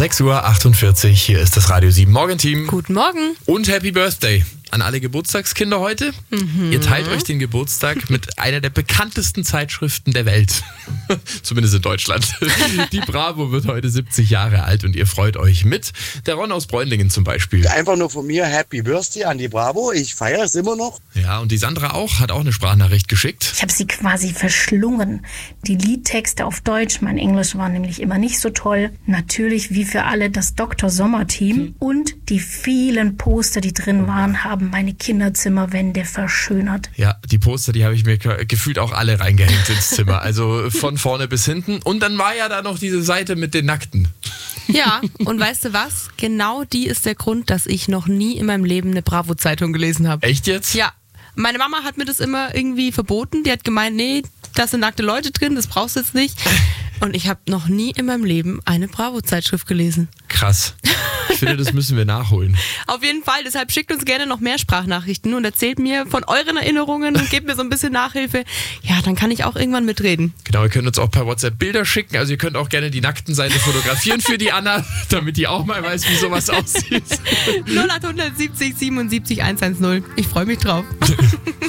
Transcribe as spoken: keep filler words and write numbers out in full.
sechs Uhr achtundvierzig, hier ist das Radio sieben Morgenteam. Guten Morgen. Und Happy Birthday an alle Geburtstagskinder heute. Mhm. Ihr teilt euch den Geburtstag mit einer der bekanntesten Zeitschriften der Welt. Zumindest in Deutschland. Die Bravo wird heute siebzig Jahre alt und ihr freut euch mit. Der Ron aus Bräunlingen zum Beispiel. Einfach nur von mir Happy Birthday an die Bravo. Ich feiere es immer noch. Ja, und die Sandra auch, hat auch eine Sprachnachricht geschickt. Ich habe sie quasi verschlungen. Die Liedtexte auf Deutsch, mein Englisch war nämlich immer nicht so toll. Natürlich wie für alle das Doktor Sommer-Team. Hm. Und die vielen Poster, die drin waren, haben meine Kinderzimmerwände verschönert. Ja, die Poster, die habe ich mir gefühlt auch alle reingehängt ins Zimmer. Also von vorne bis hinten. Und dann war ja da noch diese Seite mit den Nackten. Ja, und weißt du was? Genau die ist der Grund, dass ich noch nie in meinem Leben eine Bravo-Zeitung gelesen habe. Echt jetzt? Ja. Meine Mama hat mir das immer irgendwie verboten. Die hat gemeint, nee, da sind nackte Leute drin, das brauchst du jetzt nicht. Und ich habe noch nie in meinem Leben eine Bravo-Zeitschrift gelesen. Krass. Ich finde, das müssen wir nachholen. Auf jeden Fall, deshalb schickt uns gerne noch mehr Sprachnachrichten und erzählt mir von euren Erinnerungen und gebt mir so ein bisschen Nachhilfe. Ja, dann kann ich auch irgendwann mitreden. Genau, ihr könnt uns auch per WhatsApp Bilder schicken. Also ihr könnt auch gerne die nackten Seite fotografieren für die Anna, damit die auch mal weiß, wie sowas aussieht. null acht siebzig siebenundsiebzig hundertsiebzig Ich freue mich drauf.